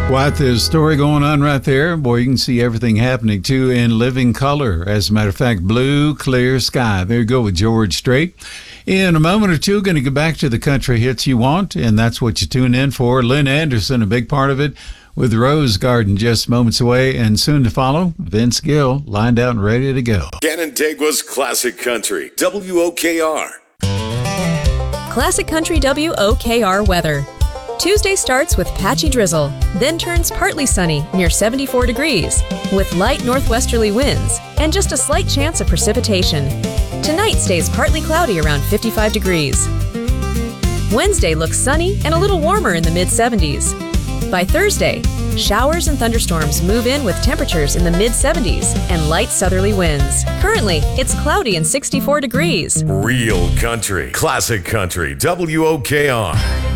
What there's a story going on right there. Boy, you can see everything happening too in living color. As a matter of fact, blue, clear sky. There you go with George Strait. In a moment or two, going to get back to the country hits you want, and that's what you tune in for. Lynn Anderson, a big part of it, with Rose Garden just moments away, and soon to follow, Vince Gill, lined out and ready to go. Canandaigua's Classic Country, WOKR. Classic Country WOKR weather. Tuesday starts with patchy drizzle, then turns partly sunny near 74 degrees, with light northwesterly winds and just a slight chance of precipitation. Tonight stays partly cloudy around 55 degrees. Wednesday looks sunny and a little warmer in the mid-70s. By Thursday, showers and thunderstorms move in with temperatures in the mid-70s and light southerly winds. Currently, it's cloudy and 64 degrees. Real country, classic country, WOKR.